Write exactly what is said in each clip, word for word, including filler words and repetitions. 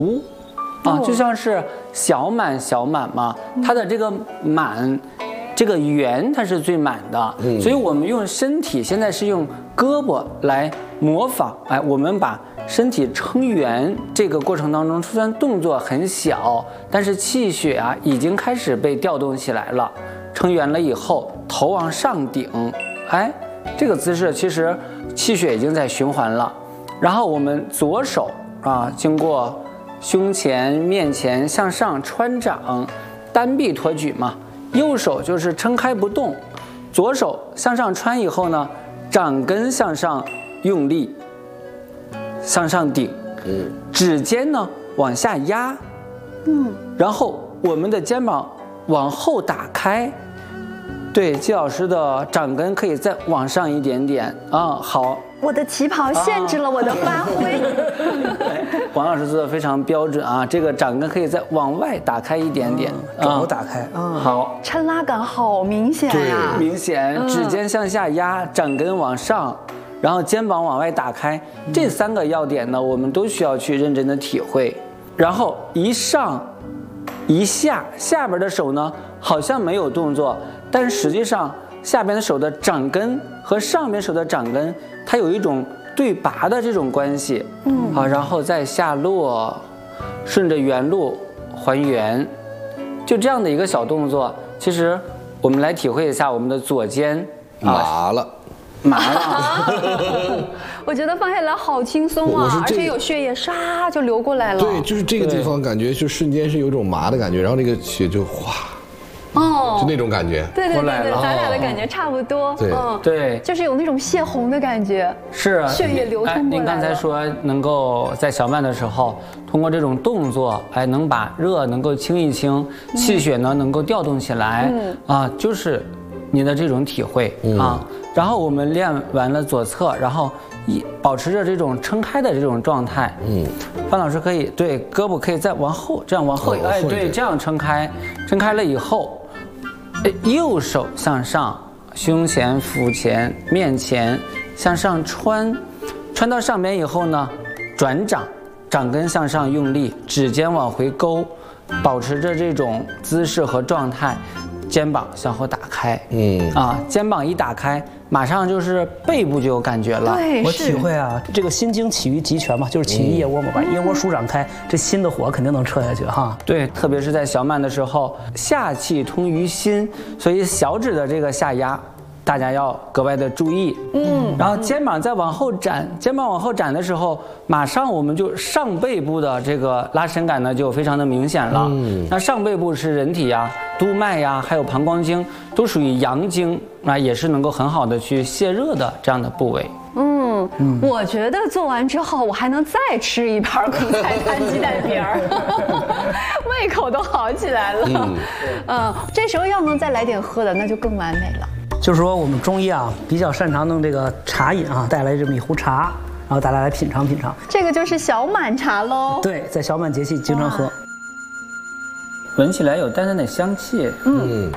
啊，就像是小满小满嘛，它的这个满，这个圆它是最满的，嗯、所以我们用身体现在是用胳膊来模仿，哎，我们把身体撑圆这个过程当中，虽然动作很小，但是气血啊已经开始被调动起来了。撑圆了以后，头往上顶，哎，这个姿势其实气血已经在循环了。然后我们左手啊，经过胸前、面前向上穿掌，单臂托举嘛。右手就是撑开不动，左手向上穿以后呢，掌根向上用力，向上顶，嗯，指尖呢往下压，嗯，然后我们的肩膀往后打开，对，季老师的掌根可以再往上一点点啊，好。 我的旗袍限制了我的发挥。 哎，王老师做的非常标准啊，这个掌根可以再往外打开一点点， 掌口打开啊， 好， 抻拉感好明显呀， 明显，指尖向下压，掌根往上，然后肩膀往外打开，这三个要点呢，我们都需要去认真的体会。然后一上一下，下边的手呢好像没有动作，但实际上下边的手的掌根和上边手的掌根，它有一种对拔的这种关系。嗯，好，然后再下落，顺着原路还原，就这样的一个小动作。其实我们来体会一下我们的左肩麻了。 麻了， 我觉得放下来好轻松啊，而且有血液唰就流过来了。 对，就是这个地方感觉就瞬间是有一种麻的感觉，然后那个血就哗，哦，就那种感觉。 对对对对，咱俩的感觉差不多。 对， 嗯， 对， 就是有那种泄洪的感觉。 是， 血液流通过来了。 您刚才说能够在小曼的时候，通过这种动作，哎，能把热能够清一清，气血呢能够调动起来，啊，就是你的这种体会啊。然后我们练完了左侧，然后一保持着这种撑开的这种状态。嗯，范老师可以对胳膊可以再往后，这样往后，哎，对，这样撑开，撑开了以后，哎，右手向上，胸前、腹前、面前向上穿，穿到上边以后呢，转掌，掌根向上用力，指尖往回勾，保持着这种姿势和状态。肩膀向后打开，嗯啊，肩膀一打开，马上就是背部就有感觉了。 对， 我体会啊，这个心经起于极泉嘛，就是起于腋窝嘛，把腋窝舒展开，这心的火肯定能撤下去哈。 对，特别是在小满的时候，下气通于心，所以小指的这个下压，大家要格外的注意。嗯，然后肩膀再往后展，肩膀往后展的时候，马上我们就上背部的这个拉伸感呢就非常的明显了。嗯，那上背部是人体呀、督脉呀，还有膀胱经，都属于阳经啊，也是能够很好的去泄热的这样的部位。 嗯，嗯我觉得做完之后，我还能再吃一盘苦菜摊鸡蛋饼儿，胃口都好起来了。嗯，嗯，这时候要能再来点喝的，那就更完美了。 就是说，我们中医啊比较擅长弄这个茶饮啊，带来这么一壶茶，然后大家来品尝品尝。 这个就是小满茶喽。 对，在小满节气经常喝。 闻起来有淡淡的香气，嗯，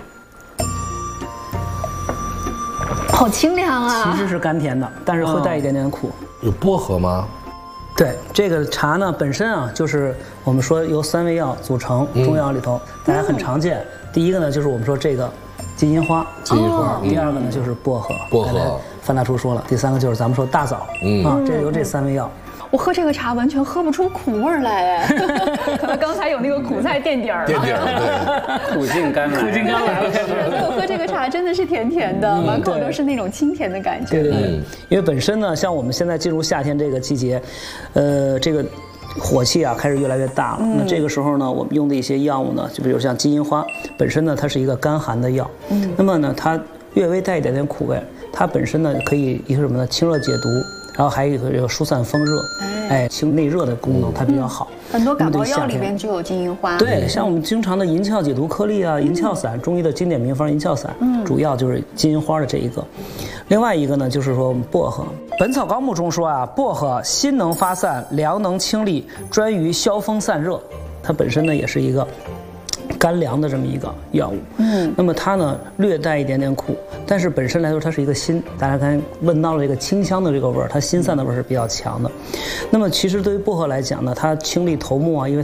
好清凉啊！ 其实是甘甜的，但是会带一点点苦。 有薄荷吗？ 对，这个茶呢本身啊，就是我们说由三味药组成，中药里头大家很常见。第一个呢就是我们说这个金银花， 金银花。 第二个呢就是薄荷， 薄荷。 范大厨说了，第三个就是咱们说大枣，嗯啊，这是由这三味药。 我喝这个茶完全喝不出苦味来哎，可能刚才有那个苦菜垫底儿了。 垫底儿，对， 苦尽甘来，苦尽甘来了。 我喝这个茶真的是甜甜的，满口都是那种清甜的感觉。 对对对，因为本身呢，像我们现在进入夏天这个季节，呃，这个火气啊开始越来越大了。嗯、那这个时候呢，我们用的一些药物呢，就比如像金银花，本身呢它是一个甘寒的药，嗯，那么呢它略微带一点点苦味，它本身呢可以一个什么呢，清热解毒。然后还有一个这个疏散风热，哎，清内热的功能它比较好。 很多感冒药里边就有金银花。 对，像我们经常的银翘解毒颗粒啊、银翘散，中医的经典名方银翘散，嗯，主要就是金银花的这一个。另外一个呢，就是说我们薄荷，《本草纲目》中说啊，薄荷辛能发散，凉能清利，专于消风散热。它本身呢也是一个甘凉的这么一个药物，嗯，那么它呢略带一点点苦，但是本身来说它是一个辛，大家刚才闻到了这个清香的这个味儿，它辛散的味儿是比较强的。 那么其实对于薄荷来讲呢，它清利头目啊，因为